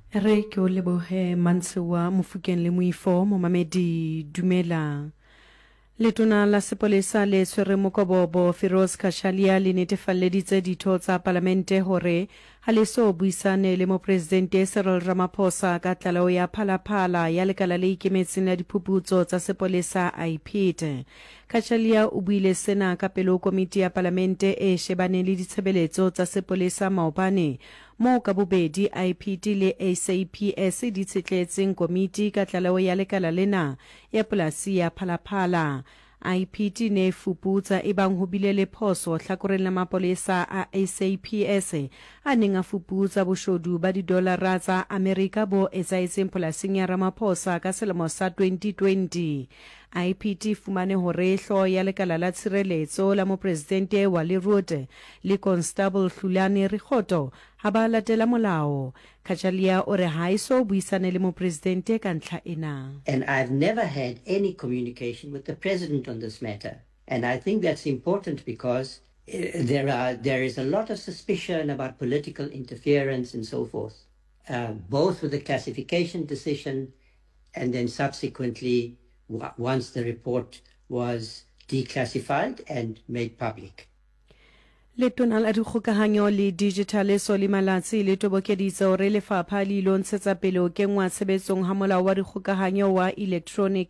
Re ke o lebohe Mantshiwa Mofokeng le Moifo momamedi dumela. Letona la sepolesa le tshwere mokobobo Feroz Khashalia le netefalleditse ditho tsa palamente hore ha le so buisane le mopresidente Cyril Ramaphosa ka tlaleho ya phalaphala ya lekala le ikemetseng la diphuputso tsa sepolesa IPID. Khashalia o buile sena ka pele komiti ya palamente e shebaneng le ditshebeletso tsa sepolesa maobane mo ka bobedi IPD le SAPS di tshetletseng komiti ka tlaleho ya lekala lena ya polasi ya phalaphala. IPD ne fuputsa ebang ho bile le phoso hlakoreng la mapolesa a SAPS a neng a fuputsa boshodu ba didolara tsa Amerika bo etsaetseng polasing ya Ramaphosa ka selemo sa 2020. IPD fumane hore hlooho ya lekala la tshireletso la mopresidente Wally Rutte le Constable Hlulane Rikgoto ha ba latela molao. Khashalia o re ha iso buisane le mopresidente ka ntlha ena. And I've never had any communication with the president on this matter. And I think that's important because there is a lot of suspicion about political interference and so forth, both with the classification decision and then subsequently once the report was declassified and made public. Letona la dikgokahanyo le digital Solly Malatsi le tobokeditse hore lefapha le ilo ntshetsa pele o kengwa tshebetsong ha molao wa dikgokahanyo wa electronic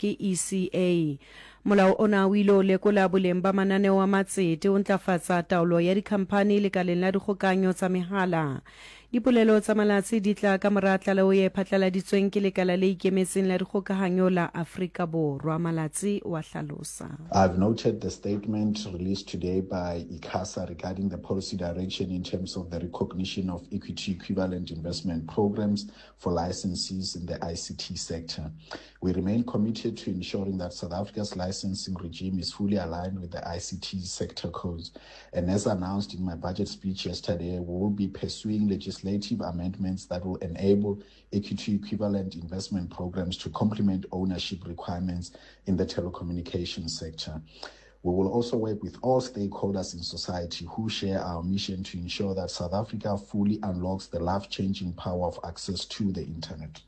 ECA. Molao ona o ile o lekola boleng ba mananeo wa matsete o ntlafatsa taolo ya dikhampani lekaleng la dikgokahanyo tsa mehala. Dipolelo tsa Malatsi di tla ka mora tlaleho e phatlaladitsweng ke lekala le ikemetseng la dikgokahanyo la Afrika Borwa. Malatsi wa hlalosa. I've noted the statement released today by ICASA regarding the policy direction in terms of the recognition of equity equivalent investment programs for licensees in the ICT sector. We remain committed to ensuring that South Africa's licensing regime is fully aligned with the ICT sector codes. And as announced in my budget speech yesterday, we will be pursuing legislative amendments that will enable equity equivalent investment programs to complement ownership requirements in the telecommunications sector. We will also work with all stakeholders in society who share our mission to ensure that South Africa fully unlocks the life-changing power of access to the internet.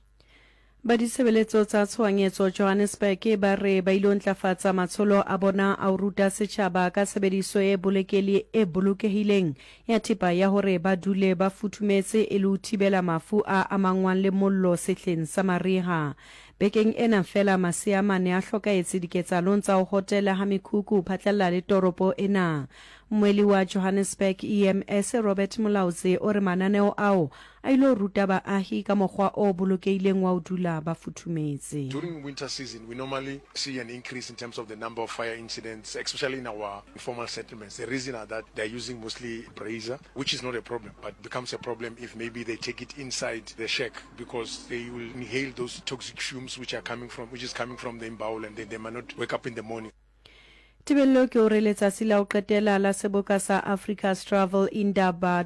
Ba ditshebeletso tsa tshohanyetso Johannesburg ba re ba ilo ntlafatsa matsholo a bona a ruta setjhaba ka tshebediso e bolokehileng ya thepa ya hore ba dule ba futhumetse e le ho thibela mafu a amangwang le mollo sehleng sa mariha. Bekeng ena fela masea mane a hlokaetse diketsalong tsa ho hotela ha mekhukhu phatlalla le toropo ena. Mweli wa Johannesburg EMS Robert Mulaudzi o re mananeo ao a ilo ruta baahi ka mokgwa o bolokehileng wa ho dula ba futhumetse. During winter season, we normally see an increase in terms of the number of fire incidents, especially in our informal settlements. The reason are that they're using mostly brazier, which is not a problem, but becomes a problem if maybe they take it inside the shack because they will inhale those toxic fumes which is coming from the imbawel, and they might not wake up in the morning. Tibello ke o re letsatsi la ho qetela la seboka sa Africa's Travel Indaba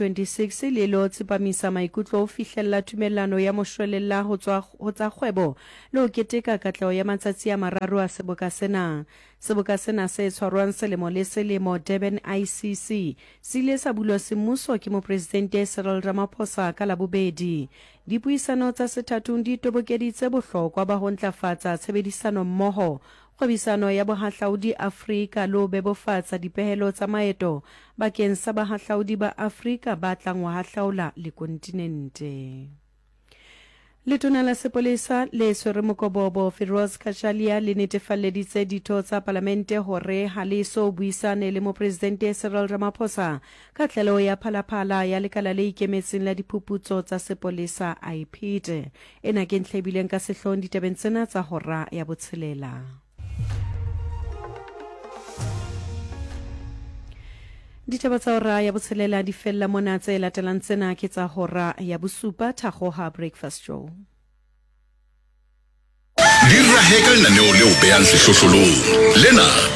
2026 le lo tsepamisa maikutlo ho fihlella tumellano ya moshwelella ho tsa kgwebo le ho keteka katleho ya matsatsi a mararo a seboka sena. Seboka sena se tshwarwang selemo le selemo Durban ICC sile sa bulwa semmuso ke mopresidente Cyril Ramaphosa ka labobedi. Dipuisano tsa sethathong di tobokeditse bohlokwa ba ho ntlafatsa tshebedisano mmoho kgwebisano ya bohahlaudi Afrika le ho bebofatsa dipehelo tsa maeto bakeng sa bahahlaudi ba Afrika ba tlang ho hahlaula le kontinente. Letona la sepolesa le tshwere mokobobo Feroz Khashalia le netefalleditse ditho tsa palamente hore ha le so buisane le mopresidente Cyril Ramaphosa ka tlaleho ya phalaphala ya lekala le ikemetseng la diphuputso tsa sepolesa IPID. Ena ke ntlhebileng ka sehloohong ditabeng tsena tsa hora ya botshelela. Ditaba tsa hora ya botshelela di fella mona tse latelang tsena ke tsa hora ya bosupa Thakgoha Breakfast Show. Di raheka lenaneo leo behang sehlohlolong lena